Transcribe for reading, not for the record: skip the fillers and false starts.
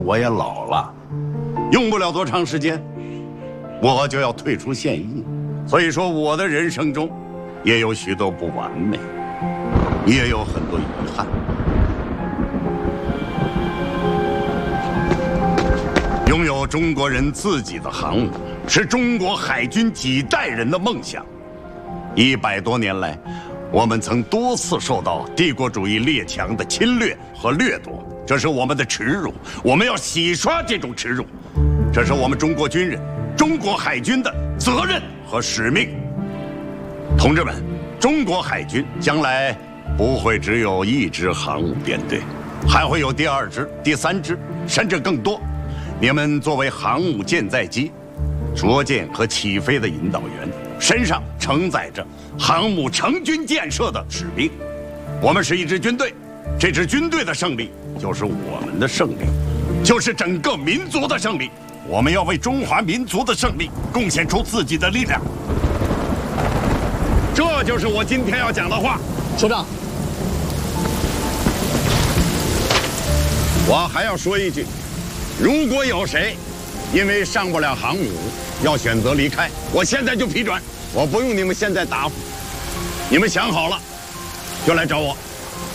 我也老了，用不了多长时间，我就要退出现役。所以说，我的人生中也有许多不完美，也有很多遗憾。拥有中国人自己的航母，是中国海军几代人的梦想。100多年来，我们曾多次受到帝国主义列强的侵略和掠夺，这是我们的耻辱。我们要洗刷这种耻辱，这是我们中国军人、中国海军的责任和使命。同志们，中国海军将来不会只有1支航母编队，还会有第2支、第3支，甚至更多。你们作为航母舰载机着舰和起飞的引导员，身上承载着航母成军建设的使命。我们是一支军队，这支军队的胜利就是我们的胜利，就是整个民族的胜利。我们要为中华民族的胜利贡献出自己的力量。这就是我今天要讲的话。 首长， 我还要说一句，如果有谁因为上不了航母要选择离开，我现在就批准，我不用你们现在答复，你们想好了就来找我。